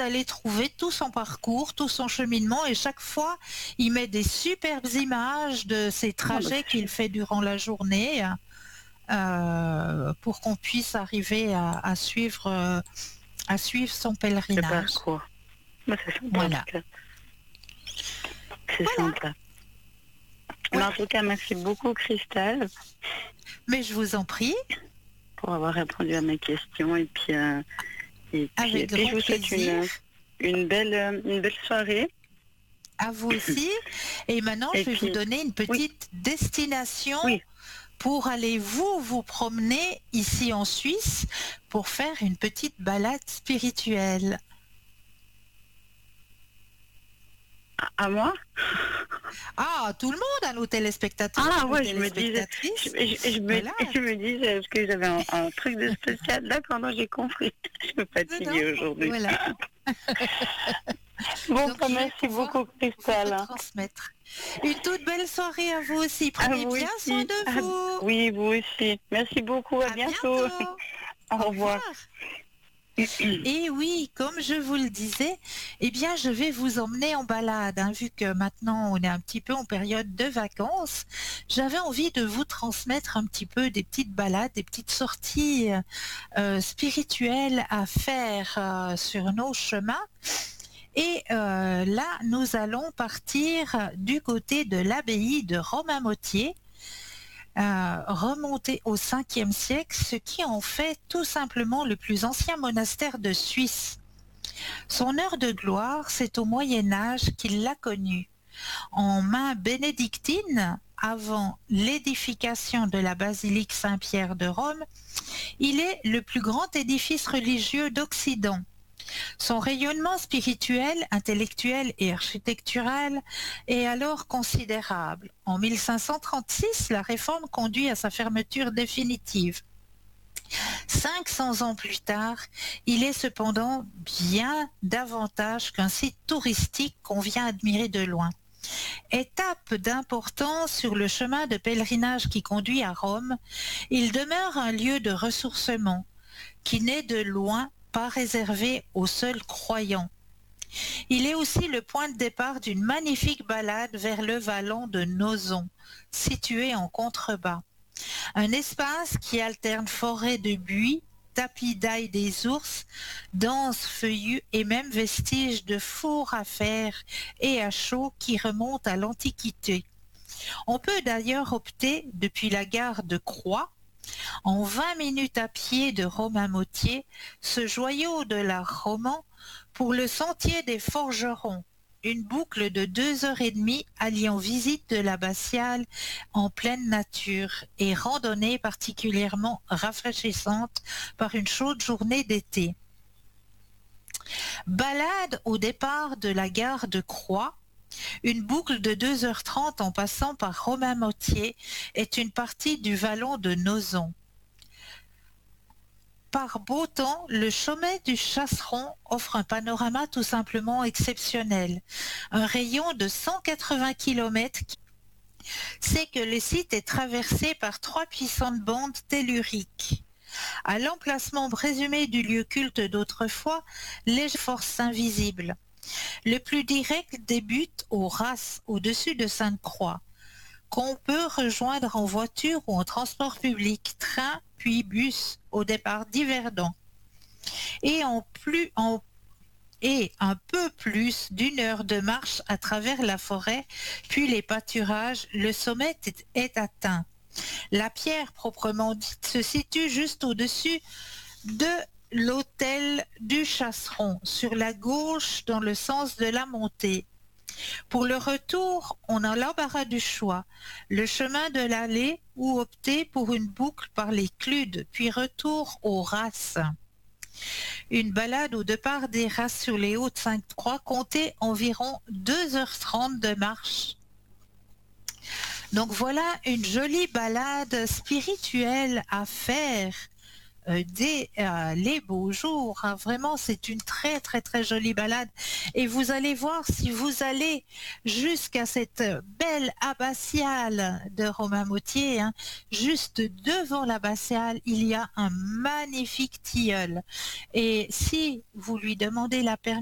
allez trouver tout son parcours, tout son cheminement, et chaque fois, il met des superbes images de ces Ah bah, trajets c'est qu'il fait durant la journée, pour qu'on puisse arriver à suivre son le pèlerinage. parcours. Bah, c'est sympa en tout Voilà. cas. C'est Voilà. sympa. Mais Ouais. en tout cas, merci beaucoup Christelle Mais je vous en prie, pour avoir répondu à mes questions avec puis je grand vous souhaite plaisir. une belle soirée. À vous aussi. Et maintenant, Et je vais vous puis, donner une oui, petite destination oui. pour aller vous promener ici en Suisse pour faire une petite balade spirituelle. À moi? Ah, tout le monde, à nos téléspectateurs, Ah nos ouais, je me disais, téléspectatrices. je Voilà. je me disais, est-ce que j'avais un truc de spécial? D'accord, non, j'ai compris. Je suis Non, non, fatiguée aujourd'hui. voilà. Bon, Donc, bah, je vais merci pouvoir beaucoup vous Christelle. retransmettre. Une toute belle soirée à vous aussi. À Prenez vous bien soin aussi. de vous. Oui, vous aussi. Merci beaucoup, à À bientôt. bientôt. Au Au revoir. revoir. Et oui, comme je vous le disais, eh bien, je vais vous emmener en balade, hein, vu que maintenant on est un petit peu en période de vacances. J'avais envie de vous transmettre un petit peu des petites balades, des petites sorties spirituelles à faire sur nos chemins. Et là, nous allons partir du côté de l'abbaye de Romainmôtier, remonté au 5e siècle, ce qui en fait tout simplement le plus ancien monastère de Suisse. Son heure de gloire, c'est au Moyen Âge qu'il l'a connu. En main bénédictine, avant l'édification de la basilique Saint-Pierre de Rome, il est le plus grand édifice religieux d'Occident. Son rayonnement spirituel, intellectuel et architectural est alors considérable. En 1536, la réforme conduit à sa fermeture définitive. 500 ans plus tard, il est cependant bien davantage qu'un site touristique qu'on vient admirer de loin. Étape d'importance sur le chemin de pèlerinage qui conduit à Rome, il demeure un lieu de ressourcement qui n'est de loin pas réservé aux seuls croyants. Il est aussi le point de départ d'une magnifique balade vers le vallon de Nozon, situé en contrebas. Un espace qui alterne forêt de buis, tapis d'ail des ours, denses feuillus et même vestiges de fours à fer et à chaux qui remontent à l'Antiquité. On peut d'ailleurs opter depuis la gare de Croix, en 20 minutes à pied de Romainmôtier, ce joyau de l'art roman, pour le sentier des forgerons, une boucle de 2 heures et demie alliant visite de l'abbatiale en pleine nature et randonnée particulièrement rafraîchissante par une chaude journée d'été. Balade au départ de la gare de Croix, une boucle de 2 h 30 en passant par Romainmôtier est une partie du vallon de Nozon. Par beau temps, le sommet du Chasseron offre un panorama tout simplement exceptionnel. Un rayon de 180 km, c'est que le site est traversé par 3 puissantes bandes telluriques. À l'emplacement présumé du lieu culte d'autrefois, les forces invisibles. Le plus direct débute au Ras, au-dessus de Sainte-Croix, qu'on peut rejoindre en voiture ou en transport public, train puis bus au départ d'Yverdon. Et un peu plus d'une heure de marche à travers la forêt, puis les pâturages, le sommet est atteint. La pierre proprement dite se situe juste au-dessus de l'hôtel du Chasseron, sur la gauche dans le sens de la montée. Pour le retour, on a l'embarras du choix, le chemin de l'allée ou opter pour une boucle par les Cludes, puis retour aux Races. Une balade au départ des Races sur les Hautes Sainte-Croix comptait environ 2 h 30 de marche. Donc voilà une jolie balade spirituelle à faire dès les beaux jours. Hein. Vraiment, c'est une très très très jolie balade. Et vous allez voir, si vous allez jusqu'à cette belle abbatiale de Romainmôtier, hein, juste devant l'abbatiale, il y a un magnifique tilleul. Et si vous lui demandez la permission,